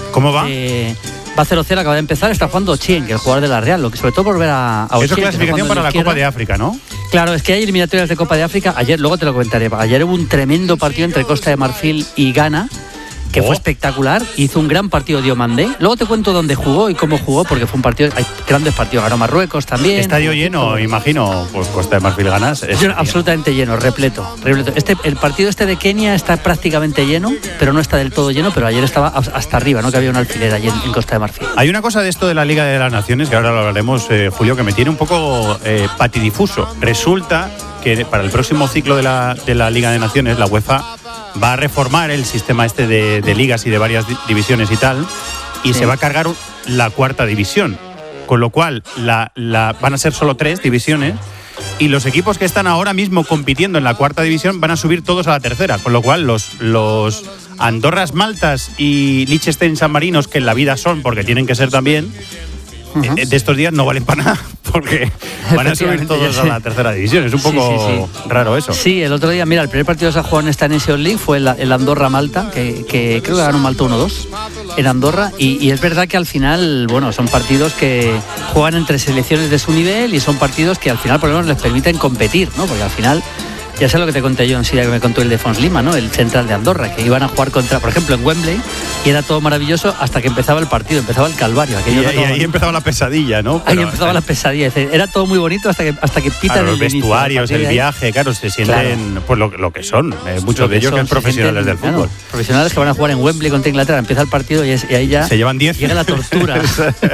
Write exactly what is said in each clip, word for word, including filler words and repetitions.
¿Cómo va? Eh, va cero cero, acaba de empezar, está jugando Ochien, que es el jugador de la Real, lo que sobre todo por ver a, a Ochien. Eso es clasificación para la Copa de África, ¿no? Claro, es que hay eliminatorias de Copa de África. Ayer, luego te lo comentaré, ayer hubo un tremendo partido entre Costa de Marfil y Ghana, que oh. fue espectacular, hizo un gran partido Diomandé. Luego te cuento dónde jugó y cómo jugó, porque fue un partido, hay grandes partidos, ganó Marruecos también. Estadio lleno, imagino, pues Costa de Marfil ganas. Es absolutamente lleno, repleto, repleto. Este, el partido este de Kenia está prácticamente lleno, pero no está del todo lleno, pero ayer estaba hasta arriba, ¿no? Que había un alfiler allí en, en Costa de Marfil. Hay una cosa de esto de la Liga de las Naciones, que ahora lo hablaremos, eh, Julio, que me tiene un poco eh, patidifuso. Resulta que para el próximo ciclo de la, de la Liga de Naciones, la UEFA va a reformar el sistema este de, de ligas y de varias divisiones y tal, y sí. se va a cargar la cuarta división, con lo cual la, la, van a ser solo tres divisiones, y los equipos que están ahora mismo compitiendo en la cuarta división van a subir todos a la tercera, con lo cual los, los Andorras Maltas y Liechtenstein San Marinos, que en la vida son, porque tienen que ser también, uh-huh. de estos días no valen para nada, porque van a subir todos a la tercera división. Es un poco sí, sí, sí. raro eso. Sí, el otro día, mira, el primer partido que se ha jugado en esta Nation League fue el, el Andorra-Malta, que, que creo que ganó Malta uno dos en Andorra, y, y es verdad que al final, bueno, son partidos que juegan entre selecciones de su nivel y son partidos que al final por lo menos les permiten competir, ¿no? Porque al final, ya sé lo que te conté yo en Siria, que me contó el de Fons Lima, ¿no? El central de Andorra, que iban a jugar contra, por ejemplo, en Wembley, y era todo maravilloso hasta que empezaba el partido, empezaba el calvario. Y, y ahí empezaba la pesadilla, ¿no? Pero ahí empezaba la pesadilla. Era todo muy bonito hasta que hasta que pitan claro, el los vestuarios, el viaje, claro, se sienten claro. pues lo, lo que son. Eh, muchos de ellos son, que son profesionales sienten, del fútbol. Claro, profesionales que van a jugar en Wembley contra Inglaterra. Empieza el partido y, es, y ahí ya se llevan diez. Llega la tortura.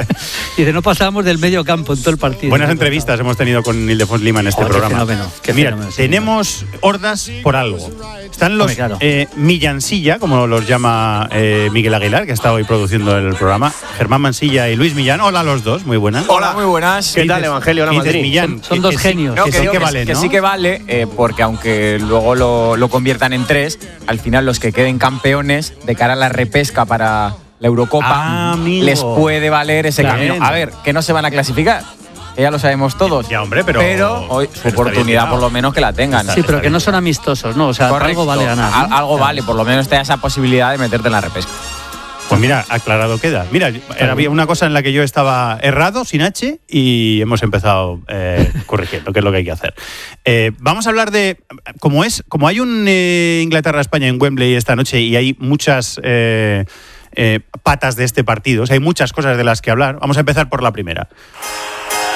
Y dice, no pasábamos del medio campo en todo el partido. Buenas entrevistas pasado. hemos tenido con Ildefons Lima en este oh, programa. Qué fenómeno, qué Mira, fenómeno, sí, tenemos hordas por algo. Están los Hombre, claro. eh, Millansilla, como los llama eh, Miguel Aguilar, que está hoy produciendo el programa, Germán Mansilla y Luis Millán. Hola a los dos, muy buenas. Hola, muy buenas. ¿Qué, ¿Qué tal, Evangelio? Hola, Madrid. Millán, son, son dos que, genios. No, que, que, sí digo, que, que, vale, que ¿no? sí que vale, eh, porque aunque luego lo, lo conviertan en tres, al final los que queden campeones de cara a la repesca para la Eurocopa ah, les puede valer ese claro. camino. A ver, que no se van a clasificar. Que ya lo sabemos todos. Ya, hombre, pero. Pero hoy su oportunidad, por lo menos, que la tengan. Sí, pero que no son amistosos, ¿no? O sea, Correcto. algo vale ganar. ¿no? Al, algo claro. vale, por lo menos te da esa posibilidad de meterte en la repesca. Pues mira, aclarado queda. Mira, claro. había una cosa en la que yo estaba errado, sin H, y hemos empezado eh, corrigiendo, que es lo que hay que hacer. Eh, vamos a hablar de. Como es, como hay un eh, Inglaterra-España en Wembley esta noche y hay muchas. Eh, Eh, patas de este partido, o sea, hay muchas cosas de las que hablar. Vamos a empezar por la primera.